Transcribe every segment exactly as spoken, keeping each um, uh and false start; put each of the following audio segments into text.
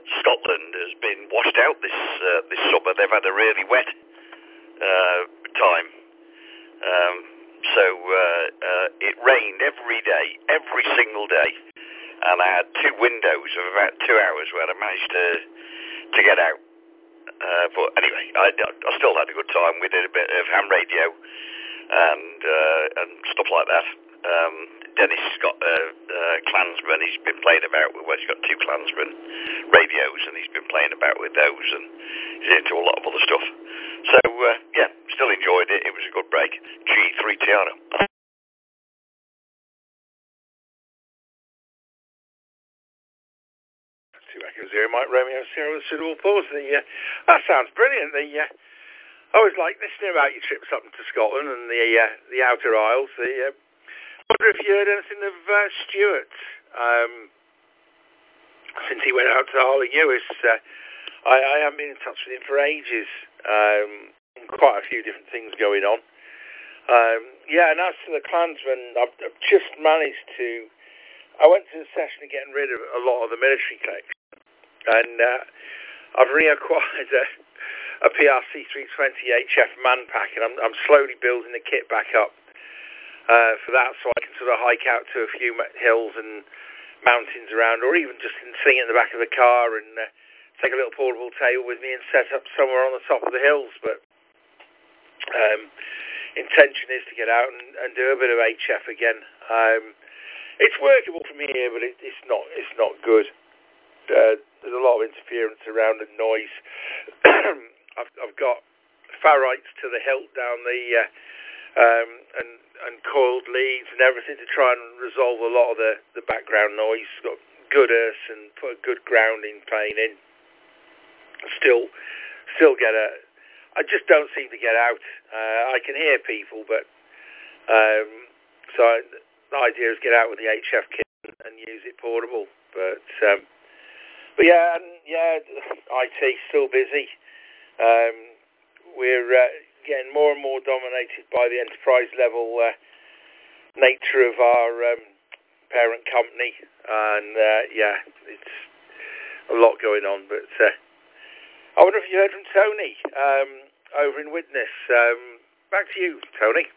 Scotland has been washed out this uh, this summer. They've had a really wet uh, time. Um, so uh, uh, it rained every day, every single day. And I had two windows of about two hours where I managed to to get out. Uh, but anyway, I, I still had a good time. We did a bit of ham radio and uh, and stuff like that. Um, Dennis has got a uh, uh, Klansman. He's been playing about with. Well, he's got two Klansman radios, and he's been playing about with those, and he's into a lot of other stuff. So uh, yeah, still enjoyed it. It was a good break. G three Tiara. Echo Zero, Mike Romeo Zero, suitable pause. The uh, that sounds brilliant. The uh, I always like listening about your trips up into Scotland and the uh, the Outer Isles. The uh, I wonder if you heard anything of uh, Stuart um, since he went out to Harley Lewis. Uh, I, I haven't been in touch with him for ages. Um, quite a few different things going on. Um, yeah, and as to the Klansmen, I've, I've just managed to. I went to the session of getting rid of a lot of the military collection. And uh, I've reacquired a, a P R C three twenty H F man pack, and I'm, I'm slowly building the kit back up uh, for that, so I can sort of hike out to a few hills and mountains around, or even just sitting in the back of the car and uh, take a little portable table with me and set up somewhere on the top of the hills. But um, intention is to get out and, and do a bit of H F again. Um, it's workable from here, but it, it's not it's not good. Uh, there's a lot of interference around and noise. I've, I've got ferrites to the hilt down the uh, um, and and coiled leads and everything to try and resolve a lot of the, the background noise. Got good earth and put a good grounding plane in. Still, still get a. I just don't seem to get out. Uh, I can hear people, but um, so I, the idea is get out with the H F kit and, and use it portable, but. Um, But yeah, and yeah, I T still busy. Um, we're uh, getting more and more dominated by the enterprise level uh, nature of our um, parent company, and uh, yeah, it's a lot going on. But uh, I wonder if you heard from Tony um, over in Widnes. Um, back to you, Tony.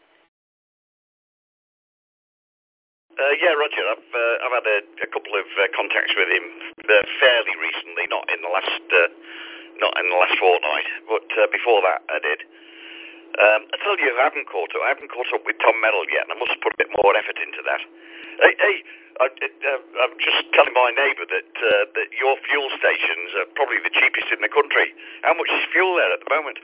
Uh, yeah, Roger. I've uh, I've had a, a couple of uh, contacts with him uh, fairly recently, not in the last uh, not in the last fortnight, but uh, before that I did. Um, I tell you, I haven't caught up. I haven't caught up with Tom Merrill yet, and I must put a bit more effort into that. Hey, hey I, uh, I'm just telling my neighbour that uh, that your fuel stations are probably the cheapest in the country. How much is fuel there at the moment?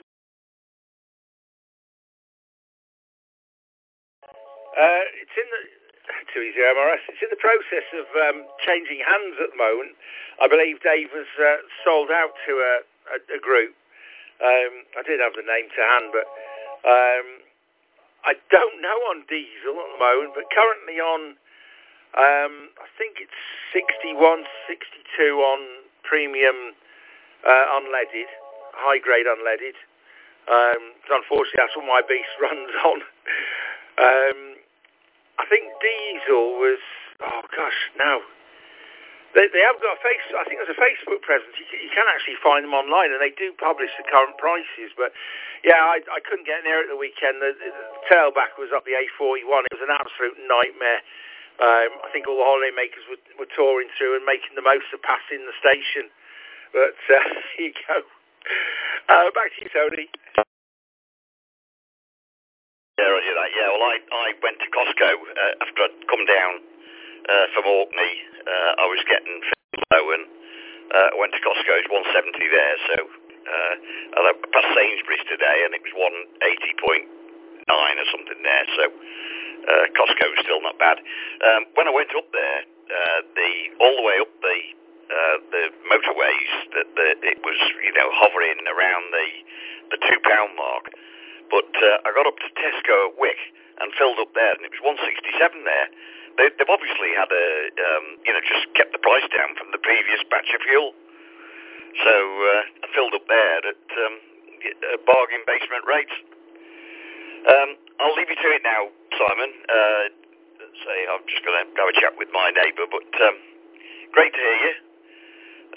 Uh, it's in the. To easy M R S. It's in the process of um, changing hands at the moment. I believe Dave has uh, sold out to a, a, a group. Um, I did have the name to hand, but um, I don't know on diesel at the moment. But currently on, um, I think it's sixty-one, sixty-two on premium uh, unleaded, high grade unleaded. Um, unfortunately, that's what my beast runs on. um, I think diesel was, oh gosh, no. They, they have got a face, I think there's a Facebook presence. You, you can actually find them online, and they do publish the current prices. But yeah, I, I couldn't get near it the weekend. The, the tailback was up the A forty-one. It was an absolute nightmare. Um, I think all the holiday makers were, were touring through and making the most of passing the station. But uh, here you go. Uh, back to you, Tony. Yeah, Roger that. Yeah, well, I, I went to Costco uh, after I'd come down uh, from Orkney. Uh, I was getting low and uh, I went to Costco. It's one seventy there, so uh, I passed Sainsbury's today and it was one eighty point nine or something there, so uh, Costco was still not bad. Um, when I went up there, uh, the all the way up the uh, the motorways, that the, it was, you know, hovering around the the two pound mark. But uh, I got up to Tesco at Wick and filled up there, and it was one sixty-seven there. They, they've obviously had a, um, you know, just kept the price down from the previous batch of fuel. So uh, I filled up there at um, bargain basement rates. Um, I'll leave you to it now, Simon. Uh, say I'm just going to have a chat with my neighbour, but um, great to hear you.